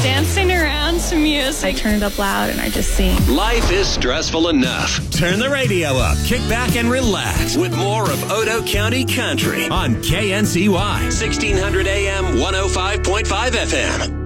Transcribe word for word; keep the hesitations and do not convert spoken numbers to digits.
dancing around to music. I turn it up loud and I just sing. Life is stressful enough. Turn the radio up, kick back and relax with more of Otoe County Country on K N C Y, sixteen hundred A M, one oh five point five F M.